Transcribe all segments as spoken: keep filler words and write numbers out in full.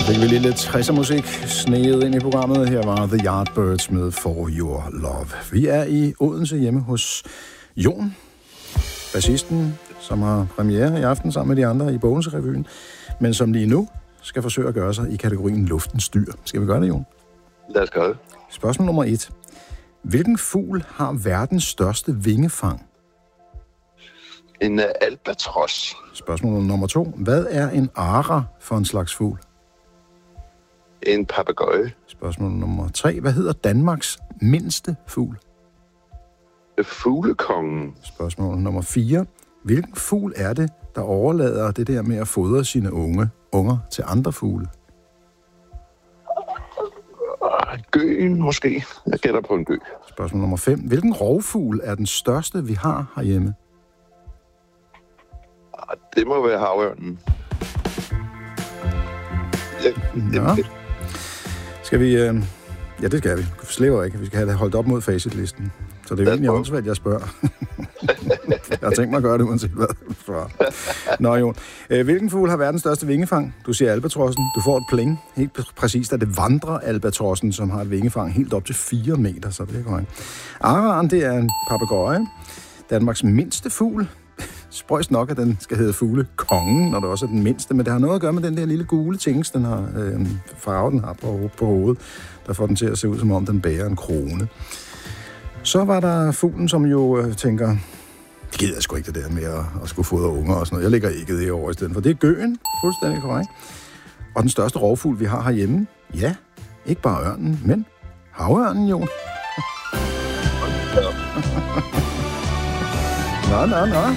fik vi lige lidt tresser-musik sneget ind i programmet. Her var The Yardbirds med For Your Love. Vi er i Odense hjemme hos Jon, bassisten, som har premiere i aften sammen med de andre i Bogense-revyen, men som lige nu skal forsøge at gøre sig i kategorien Luftens Dyr. Skal vi gøre det, Jon? Lad os gøre det. Spørgsmål nummer et. Hvilken fugl har verdens største vingefang? En uh, albatros. Spørgsmål nummer to. Hvad er en ara for en slags fugl? En papegøje. Spørgsmål nummer tre. Hvad hedder Danmarks mindste fugl? Fuglekongen. Spørgsmål nummer fire. Hvilken fugl er det, der overlader det der med at fodre sine unge unger til andre fugle? Gøen måske. Jeg gætter på en gø. Spørgsmål nummer fem. Hvilken rovfugl er den største, vi har herhjemme? Det må være havørnen. Ja. Skal vi... Øh... Ja, det skal vi. Vi slæver ikke. Vi skal have det holdt op mod facitlisten. Så det er jo egentlig åndssvagt, jeg spørger. Jeg har tænkt mig at gøre det, uanset hvad. Nå, Jon. Hvilken fugl har verdens største vingefang? Du siger albatrossen. Du får et pling. Helt præcist er det vandrer albatrossen, som har et vingefang helt op til fire meter, så det er korrekt. Araen, det er en papegøje. Danmarks mindste fugl. Spøjst nok, at den skal hedde fuglekongen, når det også er den mindste, men det har noget at gøre med den der lille gule tings, den har øh, farve, den har på, på hovedet, der får den til at se ud, som om den bærer en krone. Så var der fuglen, som jo øh, tænker, det gider jeg sgu ikke det der med at, at skulle fodre unger og sådan noget. Jeg lægger ikke det over i stedet for. Det er gøen, fuldstændig korrekt. Og den største rovfugl, vi har herhjemme, ja, ikke bare ørnen, men havørnen, jo. Nå, nå, nå.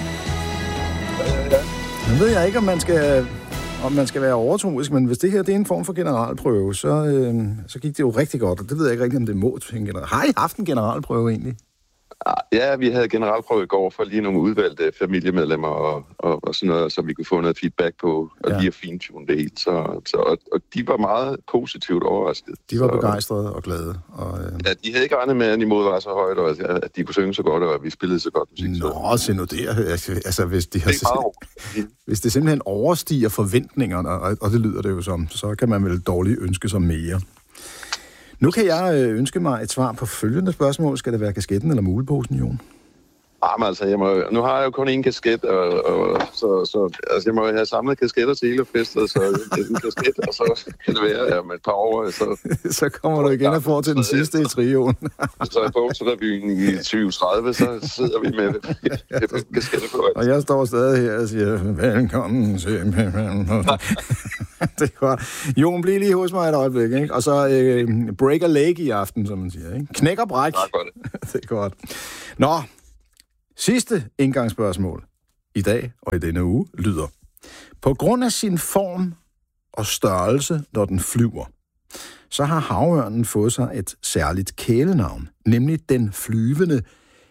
Nu ved jeg ikke, om man skal, om man skal være overtroisk, men hvis det her det er en form for generalprøve, så, øh, så gik det jo rigtig godt, og det ved jeg ikke rigtig, om det er må til en general. Har I haft en generalprøve egentlig? Ja, vi havde generalprøve i går for lige nogle udvalgte familiemedlemmer og, og, og sådan noget, så vi kunne få noget feedback på, og ja. Lige at fintune det helt. Så, så, og, og de var meget positivt overrasket. De var så, begejstrede og glade. Og, øh... Ja, de havde ikke regnet med, at niveauet var så højt, og at de kunne synge så godt, og at vi spillede så godt musik. Nå, se nu det. Altså, hvis, de har, det hvis det simpelthen overstiger forventningerne, og, og det lyder det jo som, så kan man vel dårligt ønske sig mere. Nu kan jeg ønske mig et svar på følgende spørgsmål. Skal det være kasketten eller muleposen, Jon? Jamen altså, jeg må, nu har jeg jo kun én kasket, og, og så, så altså, jeg må have samlet kasketter til hele festet, så en kasket, og så kan det være, at med et par år, så... så kommer du igen og får til den sidste i trioen. Så er jeg på til revyen i tyve tredive, så sidder vi med kasketter på. Og jeg står stadig her og siger, velkommen til... Det er godt. Jon, bliv lige hos mig et øjeblik, ikke? Og så øh, break a leg i aften, som man siger, ikke? Knæk og bræk. Det er godt. Nå, sidste indgangsspørgsmål i dag og i denne uge lyder: på grund af sin form og størrelse, når den flyver, så har havørnen fået sig et særligt kælenavn, nemlig den flyvende...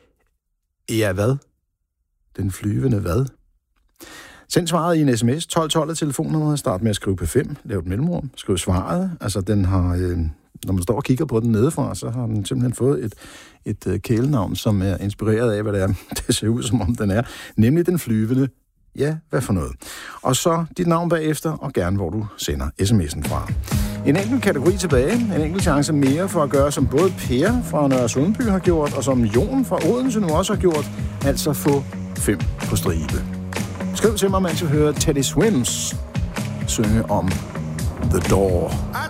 Ja, hvad? Den flyvende hvad? Send svaret i en sms, tolv tolv er telefonnummeret, start med at skrive P fem, lav et mellemrum, skriv svaret. Altså, den har, øh, når man står og kigger på den nedefra, så har den simpelthen fået et, et øh, kælenavn, som er inspireret af, hvad det er, det ser ud som om den er, nemlig den flyvende. Ja, hvad for noget? Og så dit navn bagefter, og gerne hvor du sender sms'en fra. En enkelt kategori tilbage, en enkelt chance mere for at gøre, som både Per fra Nørre Sundby har gjort, og som Jon fra Odense nu også har gjort, altså få fem på stribe. Skriv til mig, mens du hører Teddy Swims synge om The Door.